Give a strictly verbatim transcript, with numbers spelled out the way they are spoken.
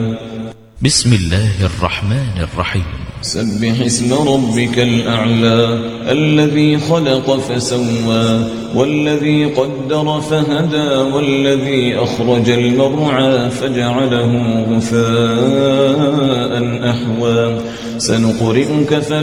بسم الله الرحمن الرحيم. سبح اسم ربك الأعلى الذي خلق فسوى والذي قدر فهدى والذي أخرج المرعى فجعله غثاء أحوى سنقرئك فلا